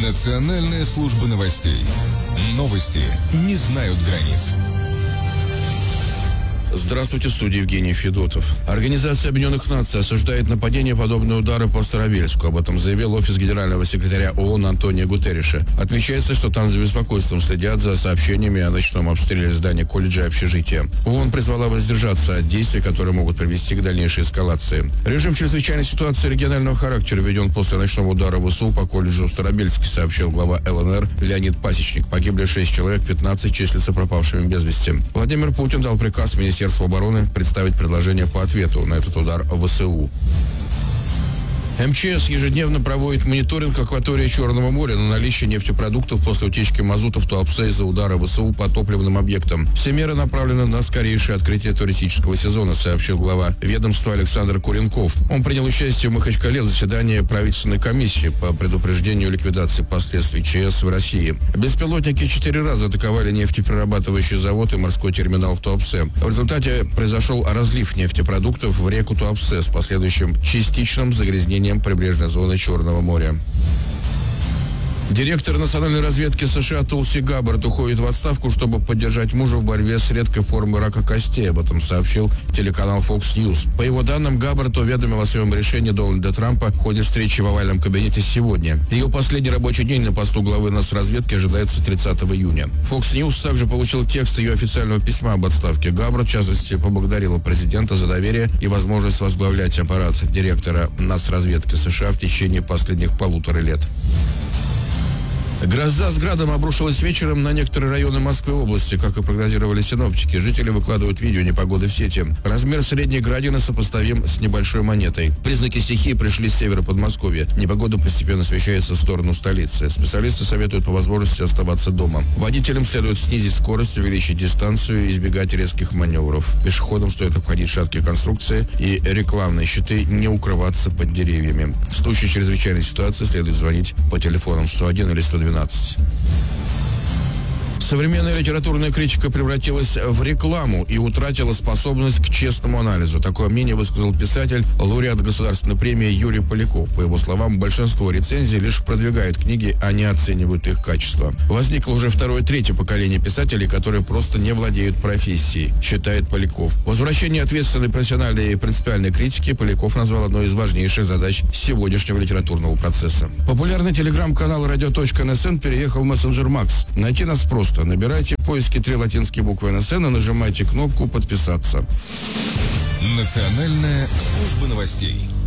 Национальная служба новостей. Новости не знают границ. Здравствуйте, в студии Евгений Федотов. Организация Объединенных Наций осуждает нападение подобные удары по Старовельску. Об этом заявил офис генерального секретаря ООН Антонио Гутерриша. Отмечается, что там с беспокойством следят за сообщениями о ночном обстреле здания колледжа и общежития. ООН призвала воздержаться от действий, которые могут привести к дальнейшей эскалации. Режим чрезвычайной ситуации регионального характера введен после ночного удара ВСУ по колледжу в Старобельске, сообщил глава ЛНР Леонид Пасечник. Погибли 6 человек, 15 числятся пропавшими без вести. Владимир Путин дал приказ Министерству обороны представить предложение по ответу на этот удар ВСУ. МЧС ежедневно проводит мониторинг акватории Черного моря на наличие нефтепродуктов после утечки мазута в Туапсе из-за удара ВСУ по топливным объектам. Все меры направлены на скорейшее открытие туристического сезона, сообщил глава ведомства Александр Куренков. Он принял участие в Махачкале в заседании правительственной комиссии по предупреждению и ликвидации последствий ЧС в России. Беспилотники 4 раза атаковали нефтеперерабатывающий завод и морской терминал в Туапсе. В результате произошел разлив нефтепродуктов в реку Туапсе с последующим частичным загрязнением прибрежной зоны Черного моря. Директор национальной разведки США Тулси Габбард уходит в отставку, чтобы поддержать мужа в борьбе с редкой формой рака костей. Об этом сообщил телеканал Fox News. По его данным, Габбард уведомил о своем решении Дональда Трампа в ходе встречи в овальном кабинете сегодня. Ее последний рабочий день на посту главы нацразведки ожидается 30 июня. Fox News также получил текст ее официального письма об отставке. Габбард, в частности, поблагодарила президента за доверие и возможность возглавлять аппарат директора нацразведки США в течение последних 1,5 лет. Гроза с градом обрушилась вечером на некоторые районы Москвы и области. Как и прогнозировали синоптики, жители выкладывают видео непогоды в сети. Размер средней градины сопоставим с небольшой монетой. Признаки стихии пришли с севера Подмосковья. Непогода постепенно смещается в сторону столицы. Специалисты советуют по возможности оставаться дома. Водителям следует снизить скорость, увеличить дистанцию и избегать резких маневров. Пешеходам стоит обходить шаткие конструкции и рекламные щиты, не укрываться под деревьями. В случае чрезвычайной ситуации следует звонить по телефонам 101 или 112. Современная литературная критика превратилась в рекламу и утратила способность к честному анализу. Такое мнение высказал писатель, лауреат государственной премии Юрий Поляков. По его словам, большинство рецензий лишь продвигают книги, а не оценивают их качество. Возникло уже второе-третье поколение писателей, которые просто не владеют профессией, считает Поляков. Возвращение ответственной профессиональной и принципиальной критики Поляков назвал одной из важнейших задач сегодняшнего литературного процесса. Популярный телеграм-канал radio.nsn переехал в мессенджер Макс. Найти нас просто. Набирайте в поиске 3 латинские буквы НСН и нажимайте кнопку «Подписаться». Национальная служба новостей.